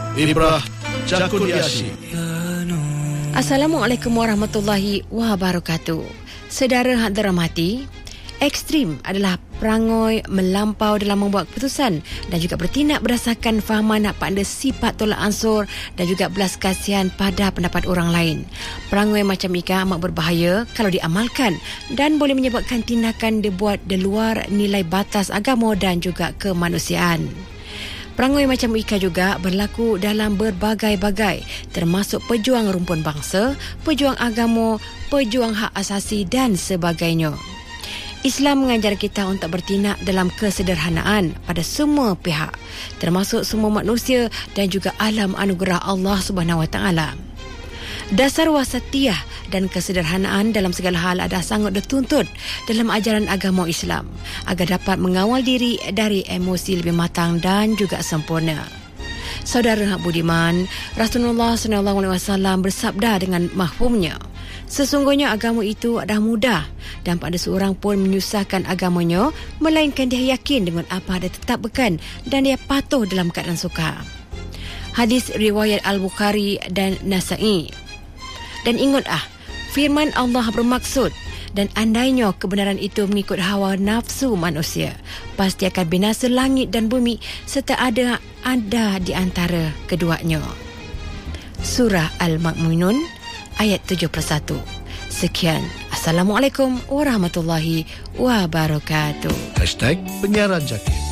Ibrah Jakuliashi. Assalamualaikum warahmatullahi wabarakatuh. Saudara hak dirahmati, ekstrim adalah perangai melampau dalam membuat keputusan dan juga bertindak berdasarkan fahaman nak pada sifat tolak ansur dan juga belas kasihan pada pendapat orang lain. Perangai macam ini amat berbahaya kalau diamalkan dan boleh menyebabkan tindakan dibuat di luar nilai batas agama dan juga kemanusiaan. Perangai macam Ika juga berlaku dalam berbagai-bagai, termasuk pejuang rumpun bangsa, pejuang agama, pejuang hak asasi dan sebagainya. Islam mengajar kita untuk bertindak dalam kesederhanaan pada semua pihak, termasuk semua manusia dan juga alam anugerah Allah Subhanahu Wa Taala. Dasar wasatiyah dan kesederhanaan dalam segala hal adalah sangat dituntut dalam ajaran agama Islam agar dapat mengawal diri dari emosi lebih matang dan juga sempurna. Saudara hak budiman, Rasulullah SAW bersabda dengan mafhumnya, sesungguhnya agama itu adalah mudah dan pada seorang pun menyusahkan agamanya melainkan dia yakin dengan apa dia tetapkan dan dia patuh dalam keadaan suka. Hadis riwayat Al-Bukhari dan Nasa'i. Dan ingatlah, firman Allah bermaksud, dan andainya kebenaran itu mengikut hawa nafsu manusia, pasti akan binasa langit dan bumi serta ada di antara keduanya. Surah Al-Mu'minun ayat 71. Sekian. Assalamualaikum warahmatullahi wabarakatuh. #Penyiaran Jaki.